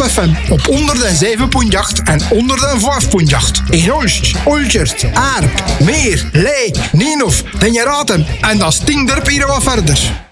Top FM op 107.8 en 105.8. In Hulst, Olchert, Aarp, Meer, Leek, Nienhof, Den je raadt hem. En dat stinkt er hier wat verder.